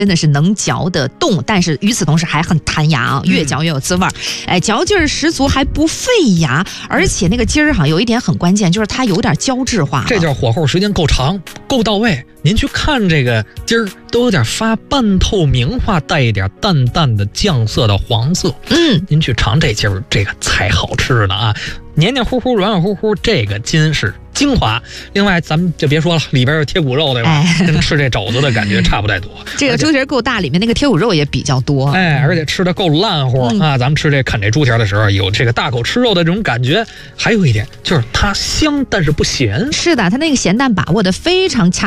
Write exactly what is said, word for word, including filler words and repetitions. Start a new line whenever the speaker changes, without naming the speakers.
真的是能嚼得动，但是与此同时还很弹牙啊，越嚼越有滋味儿。哎，嚼劲儿十足，还不费牙，而且那个筋儿哈有一点很关键，就是它有点胶质化，
这叫火候时间够长，够到位。您去看这个筋儿，都有点发半透明化，带一点淡淡的酱色的黄色。
嗯，
您去尝这筋儿，这个才好吃呢啊！黏黏糊糊、软软乎乎，这个筋是精华。另外，咱们就别说了，里边有贴骨肉，对吧？
哎、
跟吃这肘子的感觉差不太多。
这个猪蹄够大，里面那个贴骨肉也比较多。
哎，而且吃的够烂乎、嗯、啊！咱们吃这啃这猪蹄的时候，有这个大口吃肉的这种感觉。还有一点就是它香，但是不咸。
是的，它那个咸淡把握的非常恰